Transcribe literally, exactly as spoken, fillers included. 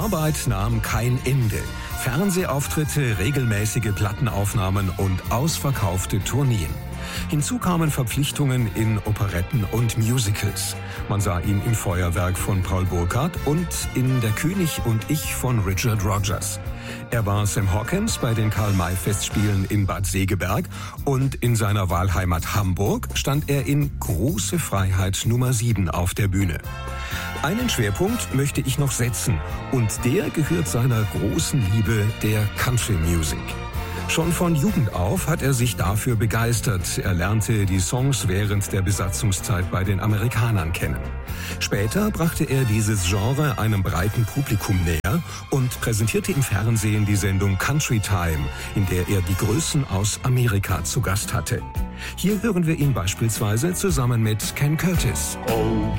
Arbeit nahm kein Ende. Fernsehauftritte, regelmäßige Plattenaufnahmen und ausverkaufte Tourneen. Hinzu kamen Verpflichtungen in Operetten und Musicals. Man sah ihn im Feuerwerk von Paul Burkhardt und in Der König und ich von Richard Rogers. Er war Sam Hawkins bei den Karl-May-Festspielen in Bad Segeberg und in seiner Wahlheimat Hamburg stand er in Große Freiheit Nummer sieben auf der Bühne. Einen Schwerpunkt möchte ich noch setzen und der gehört seiner großen Liebe der Country Music. Schon von Jugend auf hat er sich dafür begeistert. Er lernte die Songs während der Besatzungszeit bei den Amerikanern kennen. Später brachte er dieses Genre einem breiten Publikum näher und präsentierte im Fernsehen die Sendung Country Time, in der er die Größen aus Amerika zu Gast hatte. Hier hören wir ihn beispielsweise zusammen mit Ken Curtis. Oh,